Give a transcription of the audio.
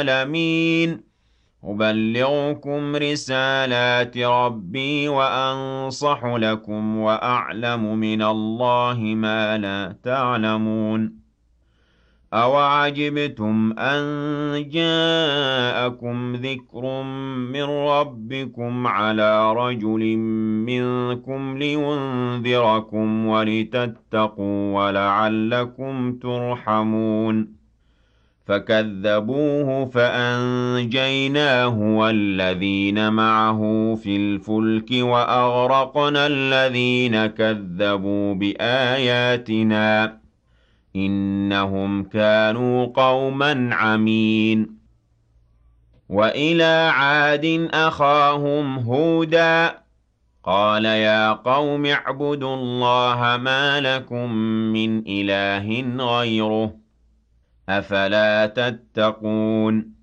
العالمين أبلغكم رسالات ربي وأنصح لكم وأعلم من الله ما لا تعلمون أَوَعَجِبْتُمْ أَن جَاءَكُمْ ذِكْرٌ مِّن رَّبِّكُمْ عَلَىٰ رَجُلٍ مِّنكُمْ لِيُنذِرَكُمْ وَلِتَتَّقُوا وَلَعَلَّكُمْ تُرْحَمُونَ فَكَذَّبُوهُ فَأَنجَيْنَاهُ وَالَّذِينَ مَعَهُ فِي الْفُلْكِ وَأَغْرَقْنَا الَّذِينَ كَذَّبُوا بِآيَاتِنَا ۚ إِنَّهُمْ كَانُوا قَوْمًا عَمِينَ وَإِلَىٰ عَادٍ أَخَاهُمْ هُودًا ۚ قَالَ يَا قَوْمِ اعْبُدُوا اللَّهَ مَا لَكُم مِّنْ إِلَٰهٍ غَيْرُهُ ۚ أَفَلَا تَتَّقُونَ